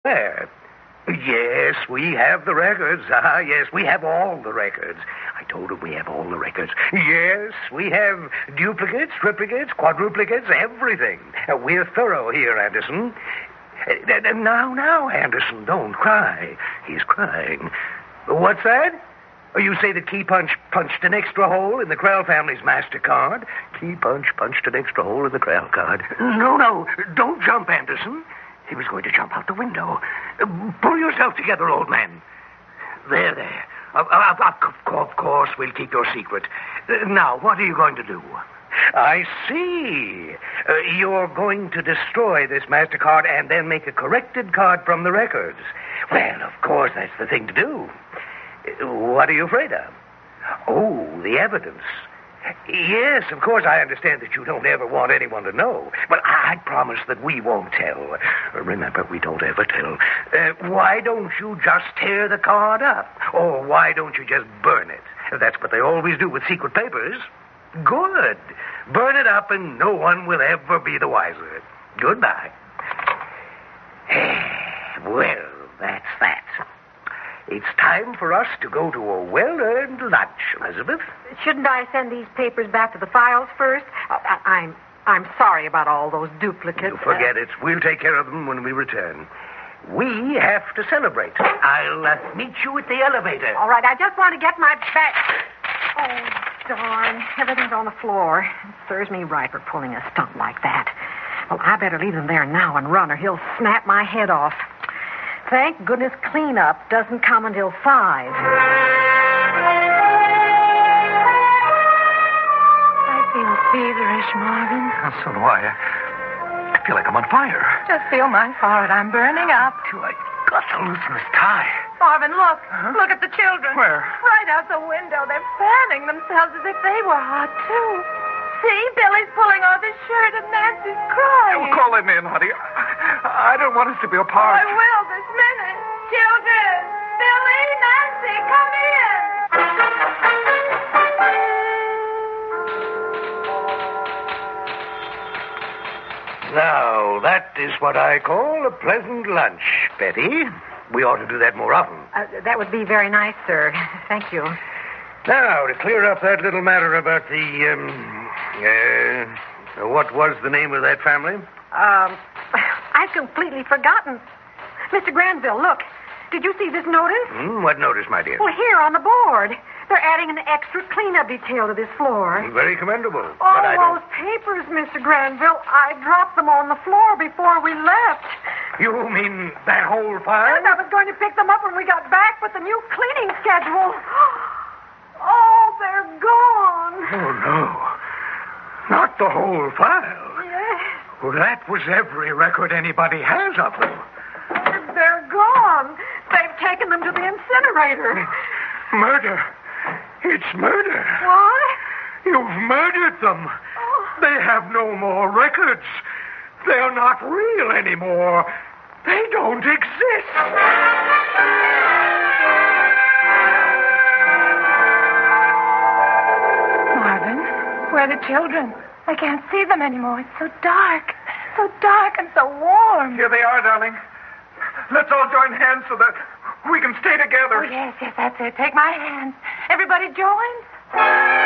Where? Yes, we have the records. Yes, we have all the records. I told him we have all the records. Yes, we have duplicates, triplicates, quadruplicates, everything. We're thorough here, Anderson. Now, Anderson, don't cry. He's crying. What's that? You say that Key Punch punched an extra hole in the Krell family's MasterCard? Key Punch punched an extra hole in the Krell card. No, don't jump, Anderson. He was going to jump out the window. Pull yourself together, old man. There. Of course, we'll keep your secret. Now, what are you going to do? I see. You're going to destroy this MasterCard and then make a corrected card from the records. Well, of course, that's the thing to do. What are you afraid of? Oh, the evidence. Yes, of course, I understand that you don't ever want anyone to know. But I promise that we won't tell. Remember, we don't ever tell. Why don't you just tear the card up? Or why don't you just burn it? That's what they always do with secret papers. Good. Burn it up and no one will ever be the wiser. Goodbye. Well, that's that. It's time for us to go to a well-earned lunch, Elizabeth. Shouldn't I send these papers back to the files first? I'm sorry about all those duplicates. You forget it. We'll take care of them when we return. We have to celebrate. I'll meet you at the elevator. All right, I just want to get my bag. Oh, darn. Everything's on the floor. It serves me right for pulling a stunt like that. Well, I better leave him there now and run, or he'll snap my head off. Thank goodness cleanup doesn't come until 5. I feel feverish, Marvin. So do I. I feel like I'm on fire. Just feel my forehead. I'm burning up. I got to loosen this tie. Marvin, look. Look at the children. Where? Right out the window. They're fanning themselves as if they were hot, too. See, Billy's pulling off his shirt and Nancy's crying. Well, call them in, honey. I don't want us to be apart. I will this minute. Children, Billy, Nancy, come in. Now, that is what I call a pleasant lunch, Betty. We ought to do that more often. That would be very nice, sir. Thank you. Now, to clear up that little matter about the, what was the name of that family? I've completely forgotten. Mr. Granville, look. Did you see this notice? What notice, my dear? Well, here on the board. They're adding an extra cleanup detail to this floor. Very commendable. All those papers, Mr. Granville, I dropped them on the floor before we left. You mean that whole file? And I was going to pick them up when we got back with the new cleaning schedule. Oh, they're gone. Oh, no. Not the whole file. Yes. Well, that was every record anybody has of them. They're gone. They've taken them to the incinerator. Murder. It's murder. What? You've murdered them. Oh. They have no more records. They're not real anymore. They don't exist. Marvin, where are the children? I can't see them anymore. It's so dark. So dark and so warm. Here they are, darling. Let's all join hands so that we can stay together. Oh, yes, that's it. Take my hand. Everybody joins.